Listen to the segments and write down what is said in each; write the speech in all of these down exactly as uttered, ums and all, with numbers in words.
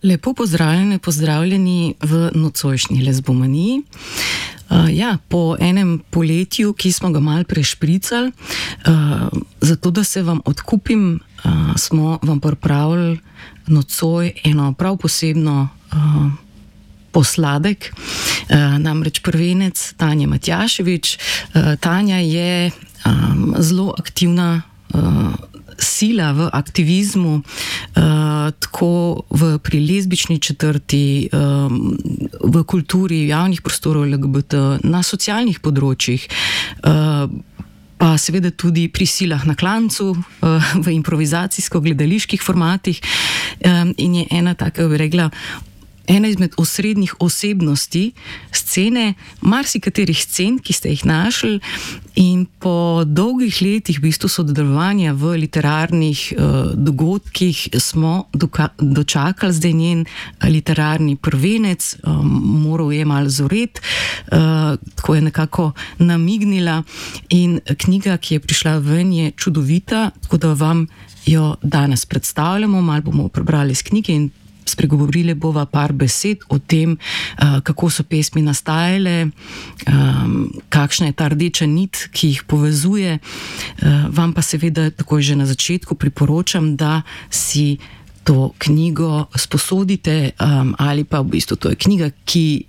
Lepo pozdravljeni, pozdravljeni v nocojšnji Lezbomaniji. Uh, ja, po enem poletju, ki smo ga malo prešpricali, uh, zato da se vam odkupim, uh, smo vam pripravili nocoj eno prav posebno uh, posladek, uh, namreč prvenec Tanje Matjašević. Uh, Tanja je um, zelo aktivna uh, sila v aktivizmu, uh, tako v pri lezbični četrti, um, v kulturi, javnih prostorov L G B T, na socialnih področjih, uh, pa seveda tudi pri silah na klancu, uh, v improvizacijsko-gledaliških formatih, um, in je ena taka, bi rekla, ena izmed osrednjih osebnosti scene, marsikaterih scen, ki ste jih našli, in po dolgih letih v bistvu sodelovanja v literarnih uh, dogodkih smo doka- dočakali zdaj njen literarni prvenec, um, moral je malo zoret, uh, tako je nekako namignila, in knjiga, ki je prišla ven, je čudovita, tako da vam jo danes predstavljamo, malo bomo prebrali iz knjige in spregovorili bova par besed o tem, uh, kako so pesmi nastajale, um, kakšna je ta rdeča nit, ki jih povezuje. Uh, vam pa seveda takoj že na začetku priporočam, da si to knjigo sposodite, um, ali pa v bistvu to je knjiga, ki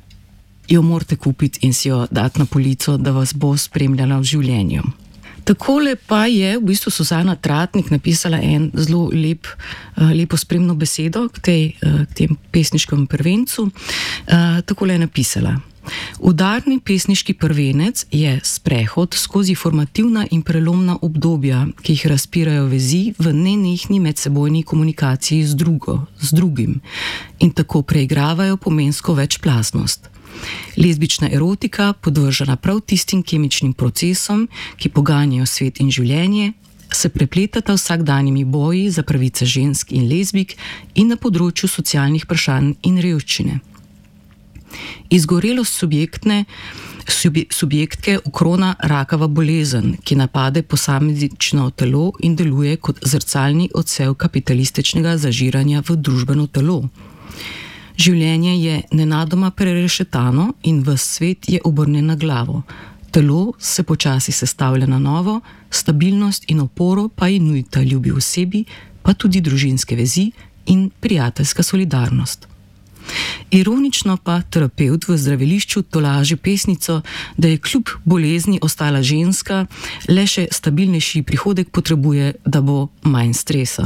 jo morate kupiti in si jo dati na polico, da vas bo spremljala v življenju. Takole pa je v bistvu Suzana Tratnik napisala en zelo lep, lepo spremno besedo k, tej, k tem pesniškem prvencu. Takole je napisala: Udarni pesniški prvenec je sprehod skozi formativna in prelomna obdobja, ki jih razpirajo vezi v nenehni medsebojni komunikaciji z drugo, z drugim, in tako preigravajo pomensko večplastnost. Lezbična erotika, podvržena prav tistim kemičnim procesom, ki poganjajo svet in življenje, se prepletata vsakdanjimi boji za pravice žensk in lezbik in na področju socialnih vprašanj in revščine. Izgorelost subjektne, subje, subjektke ukrona rakava bolezen, ki napade posamično telo in deluje kot zrcalni odsev kapitalističnega zažiranja v družbeno telo. Življenje je nenadoma prerešetano in ves svet je obrnjen na glavo. Telo se počasi sestavlja na novo, stabilnost in oporo pa ji nudita ljubi osebi, pa tudi družinske vezi in prijateljska solidarnost. Ironično pa terapevt v zdravilišču tolaži pesnico, da je kljub bolezni ostala ženska, le še stabilnejši prihodek potrebuje, da bo manj stresa.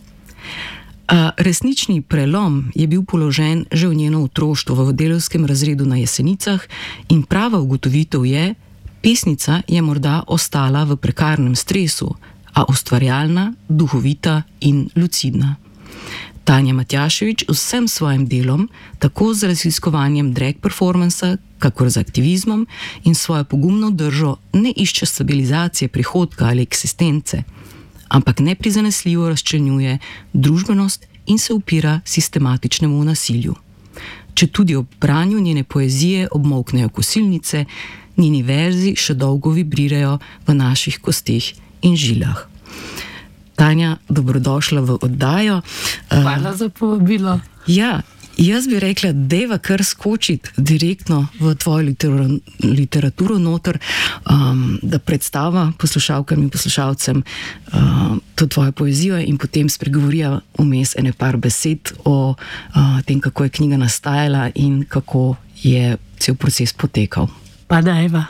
A resnični prelom je bil položen že v njeno otroštvo v delavskem razredu na Jesenicah in prava ugotovitev je, pesnica je morda ostala v prekarnem stresu, a ustvarjalna, duhovita in lucidna. Tanja Matjašević vsem svojim delom, tako z raziskovanjem drag performansa, kakor z aktivizmom in svojo pogumno držo ne išče stabilizacije prihodka ali eksistence, ampak neprizanesljivo razčlenjuje družbenost in se upira sistematičnemu nasilju. Če tudi ob branju njene poezije obmolknejo kosilnice, njeni verzi še dolgo vibrirajo v naših kosteh in žilah. Tanja, dobrodošla v oddajo. Hvala za povabilo. Ja, jaz bi rekla, deva kar skočiti direktno v tvojo literaturo, literaturo noter, um, da predstava poslušalkam in poslušalcem um, to tvojo poezijo in potem spregovorija vmes ene par besed o uh, tem, kako je knjiga nastajala in kako je cel proces potekal. Pa dajva.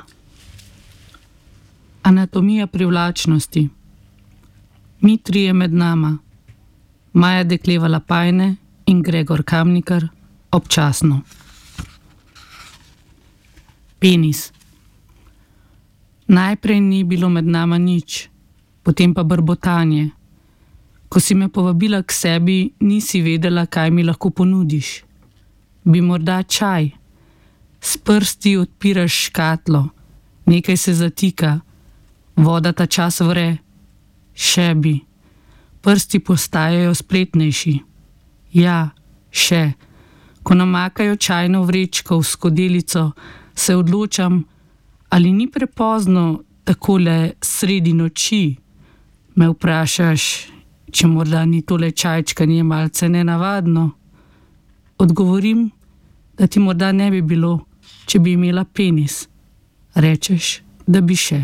Anatomija privlačnosti. Mi trije med nama. Maja Dekleva Lapajne in Gregor Kamnikar občasno. Penis. Najprej ni bilo med nama nič, potem pa brbotanje. Ko si me povabila k sebi, nisi vedela, kaj mi lahko ponudiš. Bi morda čaj? S prsti odpiraš škatlo, nekaj se zatika, voda ta čas vre. Še bi. Prsti postajajo spletnejši. Ja, še. Ko namakajo čajno vrečko v skodelico, se odločam, ali ni prepozno takole sredi noči. Me vprašaš, če morda ni tole čajčkanje malce nenavadno. Odgovorim, da ti morda ne bi bilo, če bi imela penis. Rečeš, da bi še.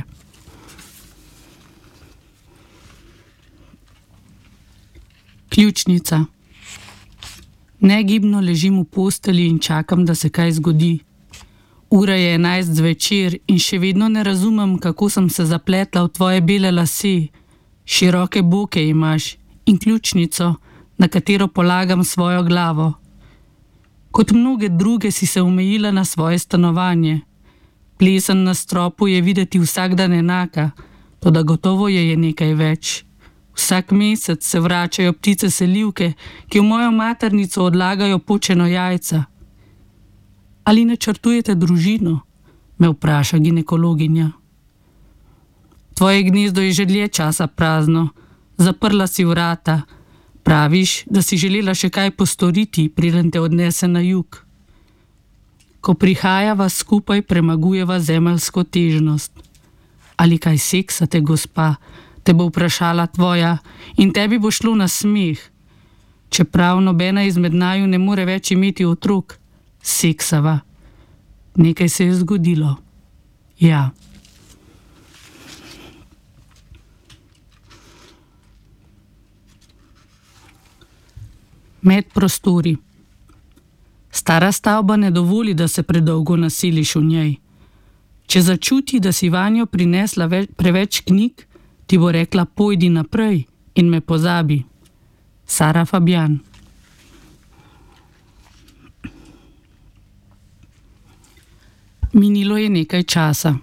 Ključnica. Negibno ležim v postelji in čakam, da se kaj zgodi. Ura je enajst zvečer in še vedno ne razumem, kako sem se zapletla v tvoje bele lase. Široke boke imaš in ključnico, na katero polagam svojo glavo. Kot mnoge druge si se omejila na svoje stanovanje. Plesen na stropu je videti vsak dan enaka, toda gotovo je je nekaj več. Vsak mesec se vračajo ptice selivke, ki v mojo maternico odlagajo počeno jajca. Ali načrtujete družino? Me vpraša ginekologinja. Tvoje gnezdo je že dlje časa prazno. Zaprla si vrata. Praviš, da si želela še kaj postoriti, preden te odnese na jug. Ko prihajava skupaj, premagujeva zemeljsko težnost. Ali kaj seksate, gospa? Te bo vprašala tvoja in tebi bo šlo na smeh. Čeprav nobena izmed naju ne more več imeti otrok, seksava. Nekaj se je zgodilo. Ja. Med prostori. Stara stavba ne dovoli, da se predolgo naseliš v njej. Če začuti, da si vanjo prinesla več, preveč knjig, ti bo rekla, pojdi naprej in me pozabi. Sara Fabian. Minilo je nekaj časa.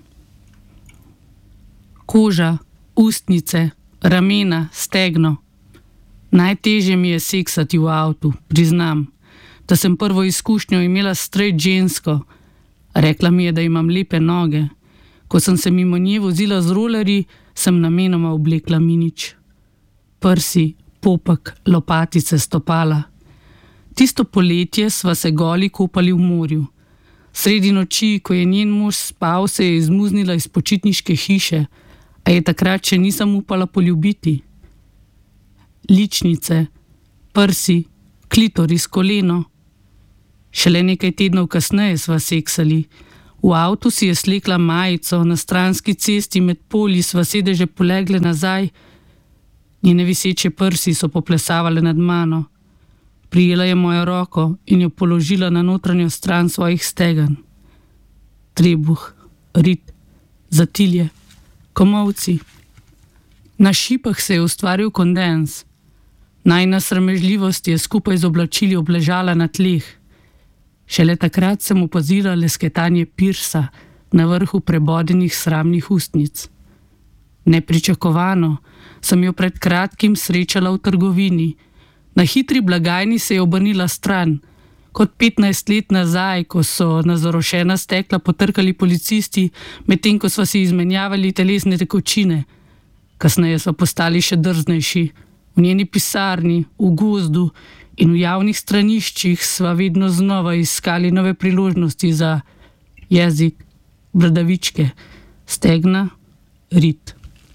Koža, ustnice, ramena, stegno. Najtežje mi je seksati v avtu, priznam, da sem prvo izkušnjo imela straight žensko. Rekla mi je, da imam lepe noge. Ko sem se mimo nje vozila z rolerji, sem namenoma oblekla minič. Prsi, popek, lopatice, stopala. Tisto poletje sva se goli kopali v morju. Sredi noči, ko je njen mož spal, se je izmuznila iz počitniške hiše, a je takrat še nisem upala poljubiti. Ličnice, prsi, klitoris, koleno. Šele nekaj tednov kasneje sva seksali. V avtu si je slekla majico, na stranski cesti med polji sva sedeže polegle nazaj. Njene viseče prsi so poplesavale nad mano. Prijela je mojo roko in jo položila na notranjo stran svojih stegen. Trebuh, rit, zatilje, komolci. Na šipah se je ustvaril kondens. Najina sramežljivost je skupaj z oblačili obležala na tleh. Šele takrat sem opazila lesketanje pirsa na vrhu prebodenih sramnih ustnic. Nepričakovano sem jo pred kratkim srečala v trgovini. Na hitri blagajni se je obrnila stran. Kot petnajst let nazaj, ko so na zorošena stekla potrkali policisti, medtem ko sva si izmenjavali telesne tekočine. Kasneje so postali še drznejši. V njeni pisarni, v gozdu in v javnih straniščih sva vedno znova iskali nove priložnosti za jezik, bradavičke, stegna, rit.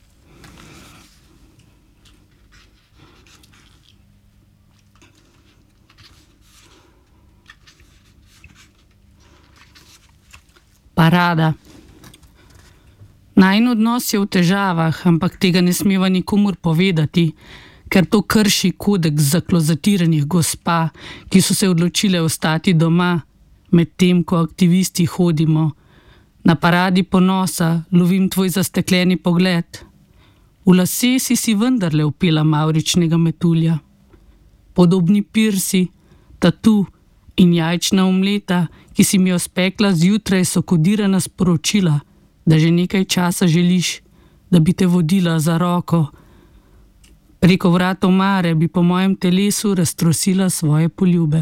Parada. Najin odnos je v težavah, ampak tega ne smeva nikomur povedati, ker to krši kodeks zaklozatiranih gospa, ki so se odločile ostati doma, medtem ko aktivisti hodimo. Na paradi ponosa lovim tvoj zastekljeni pogled. V lase si si vendarle vpela mavričnega metulja. Podobni pirsi, tatu in jajčna omleta, ki si mi jo spekla zjutraj, so kodirana sporočila, da že nekaj časa želiš, da bi te vodila za roko. Preko vrat omare bi po mojem telesu raztrosila svoje poljube.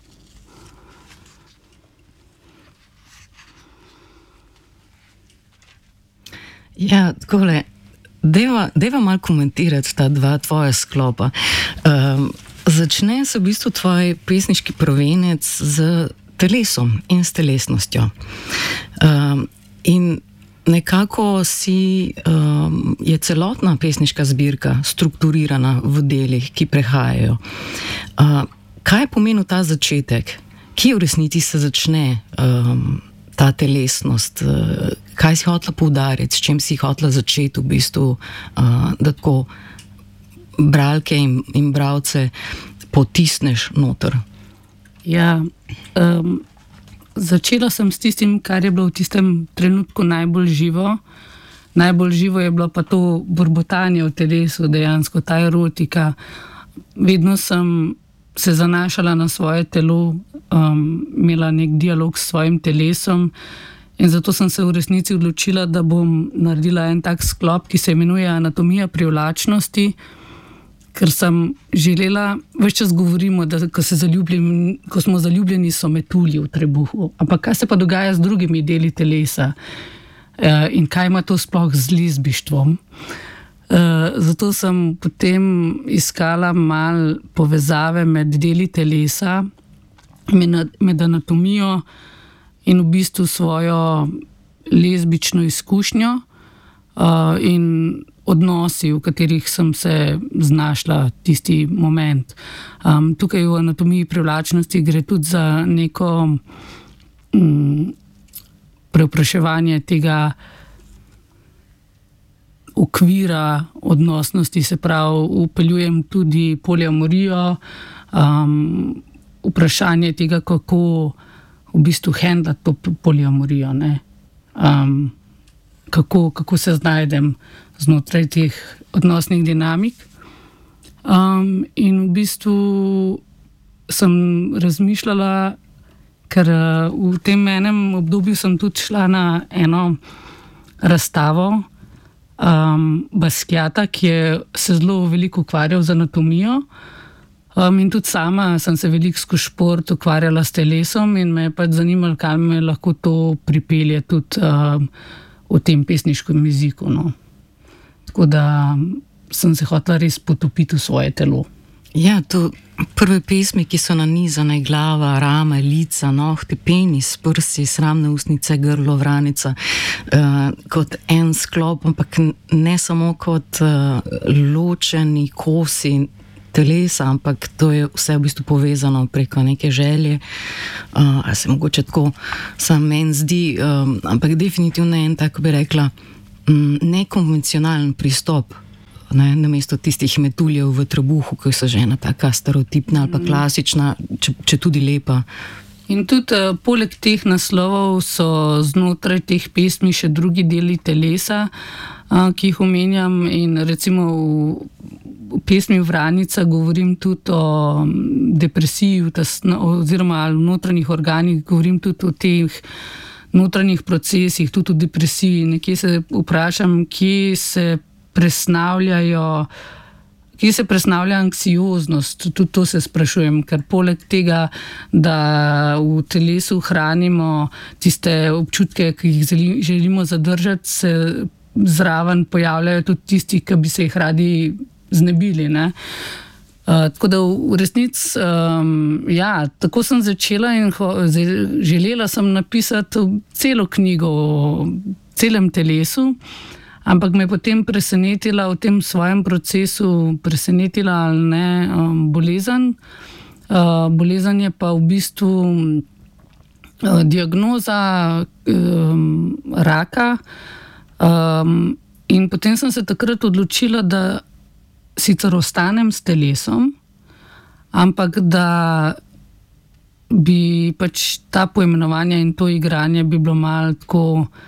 Ja, takole, deva, deva malo komentirati ta dva tvoja sklopa. Um, začne se v bistvu tvoj pesniški prvenec z telesom in s telesnostjo. Um, in nekako si, um, je celotna pesniška zbirka strukturirana v delih, ki prehajajo. Uh, kaj je pomenil ta začetek, kje v resnici se začne um, ta telesnost? Uh, kaj si hotela poudariti, s čim si hotela začeti v bistvu, uh, da tako bralke in, in bralce potisneš noter? Ja, um, začela sem s tistim, kar je bilo v tistem trenutku najbolj živo. Najbolj živo je bilo pa to borbotanje v telesu, dejansko ta erotika. Vedno sem se zanašala na svoje telo, um, imela nek dialog s svojim telesom in zato sem se v resnici odločila, da bom naredila en tak sklop, ki se imenuje Anatomija privlačnosti, ker sem želela, več čas govorimo, da ko, se zaljubim, ko smo zaljubljeni, so metulji v trebuhu. Ampak kaj se pa dogaja z drugimi deli telesa? Uh, in kaj ima to sploh z lezbištvom? Uh, zato sem potem iskala mal povezave med deli telesa, med, med anatomijo in v bistvu svojo lezbično izkušnjo uh, in odnosi, v katerih sem se znašla tisti moment. Um, tukaj v Anatomiji privlačnosti gre tudi za neko um, preopraševanje tega okvira odnosnosti, se pravi, upeljujem tudi poliamorijo, um, vprašanje tega, kako v bistvu handlati to poliamorijo, ne? Um, kako, kako se znajdem znotraj teh odnosnih dinamik. Um, in v bistvu sem razmišljala, ker v tem enem obdobju sem tudi šla na eno razstavo um, Basquiata, ki je se zelo veliko ukvarjal z anatomijo. Um, in tudi sama sem se veliko skozi šport ukvarjala s telesom in me je pač zanimalo, kaj me lahko to pripelje tudi um, v tem pesniškem jeziku. No. Tako da sem se hotela res potopiti v svoje telo. Ja, to prve pesmi, ki so nanizane, glava, rame, lica, nohti, penis, prsi, sramne usnice, grlo, vranica, uh, kot en sklop, ampak ne samo kot uh, ločeni kosi telesa, ampak to je vse v bistvu povezano preko neke želje. Uh, a se mogoče tako sam meni zdi, um, ampak definitivno en, tako bi rekla, um, nekonvencionalen pristop. Ne, namesto tistih metuljev v trebuhu, ki so že ena taka stereotipna ali pa klasična, če, če tudi lepa. In tudi uh, poleg teh naslovov so znotraj teh pesmi še drugi deli telesa, uh, ki jih omenjam, in recimo v, v pesmi Vranica govorim tudi o depresiji tasno, oziroma v notranjih organih, govorim tudi o teh notranjih procesih, tudi o depresiji. Nekje se vprašam, kje se presnavljajo, kje se presnavlja anksioznost, tudi to se sprašujem, ker poleg tega, da v telesu hranimo tiste občutke, ki jih želimo zadržati, se zraven pojavljajo tudi tisti, ki bi se jih radi znebili, ne. Uh, tako da v resnici, um, ja, tako sem začela in ho, želela sem napisati celo knjigo o celem telesu. Ampak me je potem presenetila v tem svojem procesu, presenetila ali ne, um, bolezen. Uh, bolezen je pa v bistvu uh, diagnoza um, raka. Um, in potem sem se takrat odločila, da sicer ostanem s telesom, ampak da bi pač ta poimenovanja in to igranje bi bilo malo tako.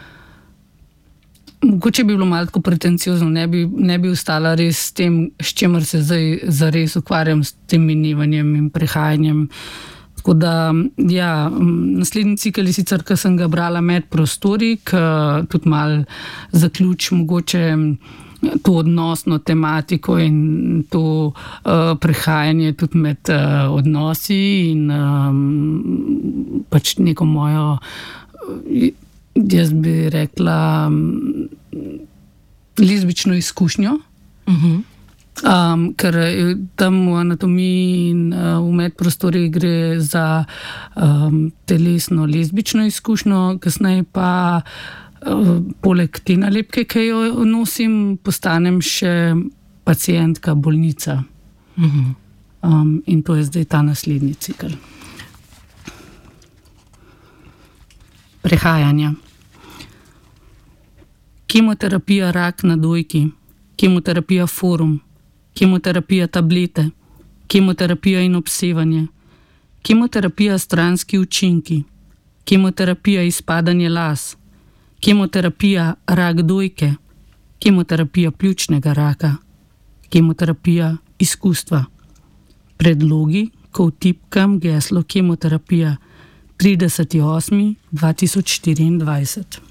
Mogoče bi bilo malo tako pretenciozno, ne bi, ne bi ostala res s tem, s čemer se zdaj zares ukvarjam, s tem minivanjem in prehajanjem. Tako da, ja, naslednji cikel je sicer, ki sem ga brala med prostori, ki tudi malo zaključ mogoče to odnosno tematiko in to uh, prehajanje tudi med uh, odnosi in um, pač neko mojo uh, jaz bi rekla lezbično izkušnjo, uh-huh. um, ker tam v anatomiji in uh, v medprostori gre za um, telesno lezbično izkušnjo, kasneje pa uh, poleg te nalepke, ki jo nosim, postanem še pacientka, bolnica. Uh-huh. Um, in to je zdaj ta naslednji cikel. prehajanja. Kemoterapija rak na dojki, kemoterapija forum, kemoterapija tablete, kemoterapija in obsevanje, kemoterapija stranski učinki, kemoterapija izpadanje las, kemoterapija rak dojke, kemoterapija pljučnega raka, kemoterapija izkustva. Predlogi, ko vtipkam geslo kemoterapija trideseti osmi dva tisoč štiriindvajset.